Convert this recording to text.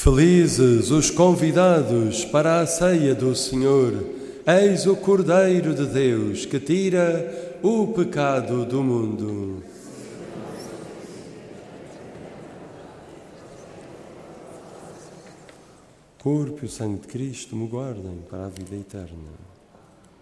Felizes os convidados para a ceia do Senhor. Eis o Cordeiro de Deus que tira o pecado do mundo. O corpo e o sangue de Cristo me guardem para a vida eterna.